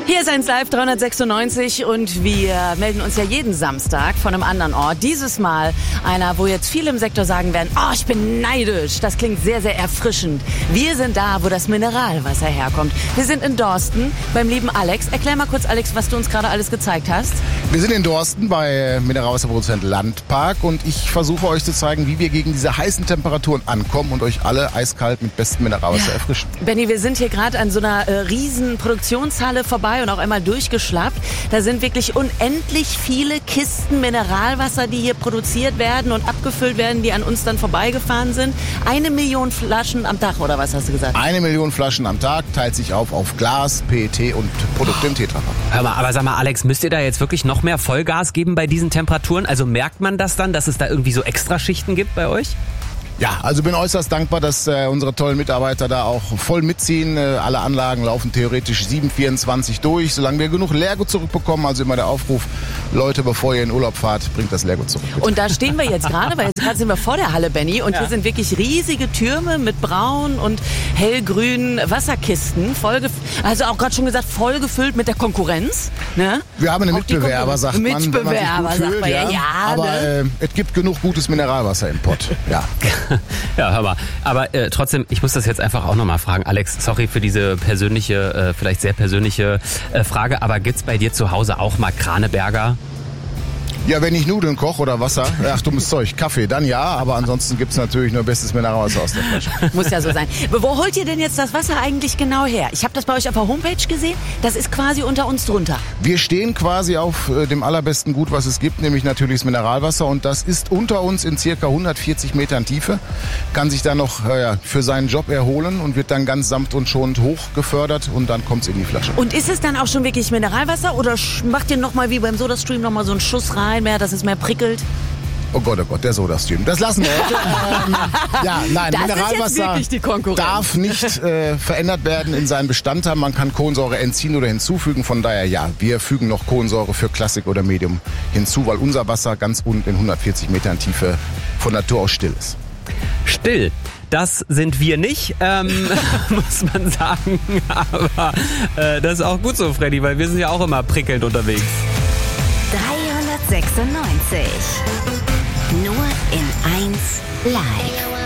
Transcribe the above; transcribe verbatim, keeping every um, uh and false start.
Hier ist eins Live dreihundertsechsundneunzig und wir melden uns ja jeden Samstag von einem anderen Ort. Dieses Mal einer, wo jetzt viele im Sektor sagen werden, oh, ich bin neidisch. Das klingt sehr, sehr erfrischend. Wir sind da, wo das Mineralwasser herkommt. Wir sind in Dorsten beim lieben Alex. Erklär mal kurz, Alex, was du uns gerade alles gezeigt hast. Wir sind in Dorsten bei Mineralwasserproduzent Landpark und ich versuche euch zu zeigen, wie wir gegen diese heißen Temperaturen ankommen und euch alle eiskalt mit bestem Mineralwasser Ja. erfrischen. Benni, wir sind hier gerade an so einer äh, riesen Produktionshalle vorbei und auch einmal durchgeschlappt. Da sind wirklich unendlich viele Kisten Mineralwasser, die hier produziert werden und abgefüllt werden, die an uns dann vorbeigefahren sind. Eine Million Flaschen am Tag, oder was hast du gesagt? Eine Million Flaschen am Tag, teilt sich auf auf Glas, P E T und Produkte im Tetrapack. Hör mal, aber sag mal, Alex, müsst ihr da jetzt wirklich noch mehr Vollgas geben bei diesen Temperaturen? Also merkt man das dann, dass es da irgendwie so Extraschichten gibt bei euch? Ja, also bin äußerst dankbar, dass äh, unsere tollen Mitarbeiter da auch voll mitziehen. Äh, alle Anlagen laufen theoretisch sieben vierundzwanzig durch, solange wir genug Leergut zurückbekommen. Also immer der Aufruf, Leute, bevor ihr in Urlaub fahrt, bringt das Leergut zurück. Bitte. Und da stehen wir jetzt gerade, weil jetzt gerade sind wir vor der Halle, Benni, und Ja. hier sind wirklich riesige Türme mit braun und hellgrünen Wasserkisten, vollgef- also auch gerade schon gesagt, vollgefüllt mit der Konkurrenz. Ne? Wir haben einen Auch die Mitbewerber, Konkurrenz. sagt man. wenn man sich gut Mitbewerber, sagt fühlt, man ja. Ja, Aber ne? äh, es gibt genug gutes Mineralwasser im Pott. Ja. Ja, hör mal. Aber äh, trotzdem, ich muss das jetzt einfach auch nochmal fragen. Alex, sorry für diese persönliche, äh, vielleicht sehr persönliche äh, Frage, aber gibt's bei dir zu Hause auch mal Kraneberger? Ja, wenn ich Nudeln koche oder Wasser, ach dummes Zeug, Kaffee, dann ja, aber ansonsten gibt's natürlich nur bestes Mineralwasser aus der Flasche. Muss ja so sein. Wo holt ihr denn jetzt das Wasser eigentlich genau her? Ich habe das bei euch auf der Homepage gesehen. Das ist quasi unter uns drunter. Wir stehen quasi auf äh, dem allerbesten Gut, was es gibt, nämlich natürlich das Mineralwasser und das ist unter uns in circa hundertvierzig Metern Tiefe, kann sich dann noch äh, ja, für seinen Job erholen und wird dann ganz sanft und schonend hochgefördert und dann kommt's in die Flasche. Und ist es dann auch schon wirklich Mineralwasser oder sch- macht ihr nochmal wie beim SodaStream nochmal so einen Schuss rein, mehr, dass es mehr prickelt? Oh Gott, oh Gott, der Soda-Stream. Das lassen wir heute. ähm, ja, nein, Das ist jetzt Mineralwasser wirklich die Konkurrenz. darf nicht äh, verändert werden in seinen Bestandteilen. Man kann Kohlensäure entziehen oder hinzufügen. Von daher ja, wir fügen noch Kohlensäure für Klassik oder Medium hinzu, weil unser Wasser ganz unten in hundertvierzig Metern Tiefe von Natur aus still ist. Still. Das sind wir nicht, ähm, muss man sagen. Aber äh, das ist auch gut so, Freddy, weil wir sind ja auch immer prickelnd unterwegs. dreihundertsechsundneunzig. Nur in eins Live.